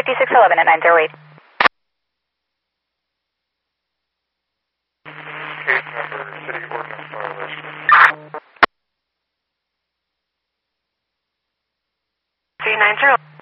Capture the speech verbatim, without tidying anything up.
fifty-six eleven at nine zero eight. Case number, city ordinance violation. three nine zero.